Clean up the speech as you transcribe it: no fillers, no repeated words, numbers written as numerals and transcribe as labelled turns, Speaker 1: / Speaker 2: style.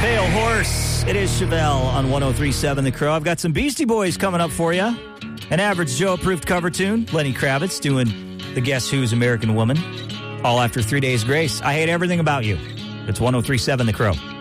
Speaker 1: Pale Horse. It is Chevelle on 103.7 The Crow. I've got some Beastie Boys coming up for you. An Average Joe approved cover tune. Lenny Kravitz doing the Guess Who's American Woman. All after 3 Days Grace. I Hate Everything About You. It's 103.7 The Crow.